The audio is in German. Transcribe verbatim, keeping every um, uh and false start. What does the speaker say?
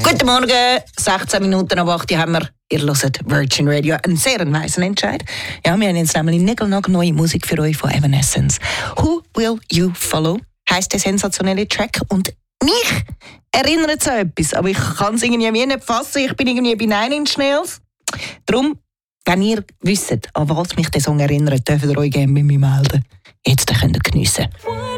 Guten Morgen, sechzehn Minuten ab acht haben wir. Ihr hört Virgin Radio, ein sehr weiser Entscheid. Ja, wir haben jetzt nämlich neue Musik für euch von Evanescence. Who Will You Follow heisst der sensationelle Track und mich erinnert es an etwas, aber ich kann es irgendwie nicht fassen. Ich bin irgendwie bei Nine Inch Nails. Darum, wenn ihr wisst, an was mich der Song erinnert, dürft ihr euch gerne bei mir melden. Jetzt könnt ihr geniessen.